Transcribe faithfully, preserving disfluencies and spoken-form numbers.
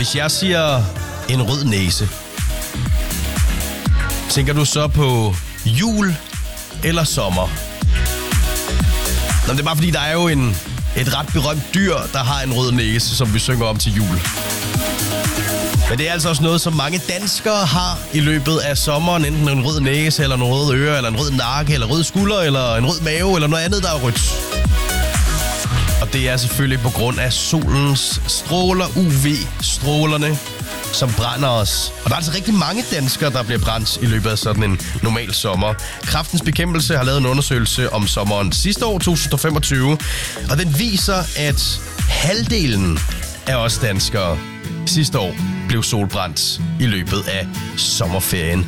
Hvis jeg siger en rød næse, tænker du så på jul eller sommer? Nå, det er bare fordi, der er jo en, et ret berømt dyr, der har en rød næse, som vi synger om til jul. Men det er altså også noget, som mange danskere har i løbet af sommeren. Enten en rød næse, eller en rød øre, eller en rød nakke, eller rød skulder, eller en rød mave, eller noget andet, der er rødt. Og det er selvfølgelig på grund af solens stråler, U V-strålerne, som brænder os. Og der er altså rigtig mange danskere, der bliver brændt i løbet af sådan en normal sommer. Kræftens Bekæmpelse har lavet en undersøgelse om sommeren sidste år, to tusind og femogtyve, og den viser, at halvdelen af os danskere sidste år blev solbrændt i løbet af sommerferien.